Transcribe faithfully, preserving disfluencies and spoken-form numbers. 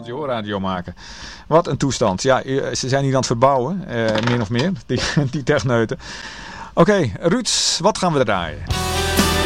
radio maken. Wat een toestand. Ja, ze zijn hier aan het verbouwen, uh, min of meer, die, die techneuten. Oké, okay, Ruud, wat gaan we draaien?